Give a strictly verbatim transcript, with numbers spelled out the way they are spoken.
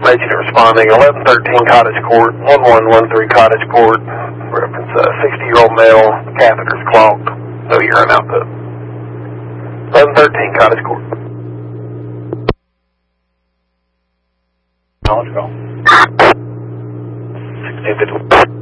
Agent responding, eleven thirteen Cottage Court, one one one three Cottage Court, reference uh, sixty-year-old male, catheters clogged, no urine output. eleven thirteen Cottage Court. Knowledge call. sixteen fifty.